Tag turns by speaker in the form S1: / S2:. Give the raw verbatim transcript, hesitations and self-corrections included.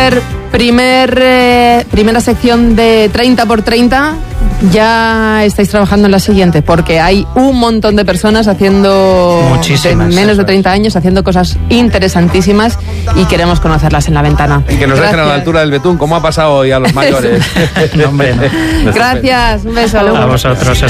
S1: ser primer, eh, primera sección de treinta por treinta, ya estáis trabajando en la siguiente, porque hay un montón de personas haciendo
S2: Muchísimas,
S1: de menos de treinta años, haciendo cosas interesantísimas y queremos conocerlas en La Ventana.
S3: Y que nos dejen a la altura del betún, como ha pasado hoy a los mayores.
S2: No, hombre, no.
S1: Gracias, un beso.
S2: A vosotros.